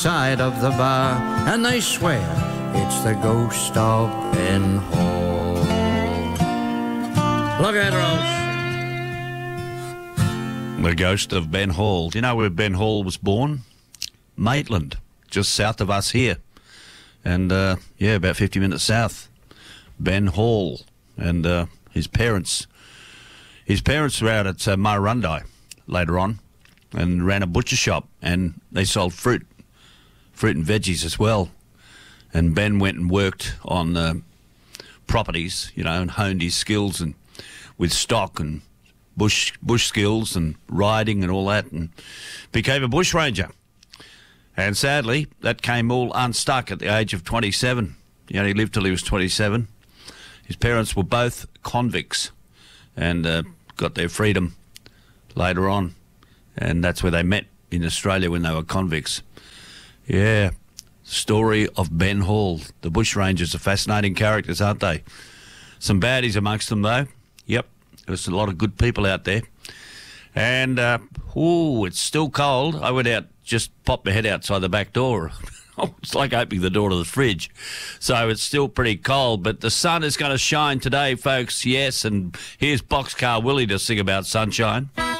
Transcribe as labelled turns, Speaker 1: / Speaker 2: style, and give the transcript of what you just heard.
Speaker 1: side of the bar, and they swear it's the ghost of Ben Hall. Look at Ross.
Speaker 2: The ghost of Ben Hall. Do you know where Ben Hall was born? Maitland, just south of us here. And, about 50 minutes south. Ben Hall. And his parents were out at Murrurundi later on and ran a butcher shop, and they sold fruit and veggies as well. And Ben went and worked on properties, and honed his skills and with stock and bush skills and riding and all that, and became a bushranger. And sadly, that came all unstuck at the age of 27. He only lived till he was 27. His parents were both convicts and got their freedom later on. And that's where they met in Australia when they were convicts. Yeah, story of Ben Hall. The bushrangers are fascinating characters, aren't they? Some baddies amongst them, though. Yep, there's a lot of good people out there. And, it's still cold. I went out, just popped my head outside the back door. It's like opening the door to the fridge. So it's still pretty cold, but the sun is going to shine today, folks. Yes, and here's Boxcar Willie to sing about sunshine.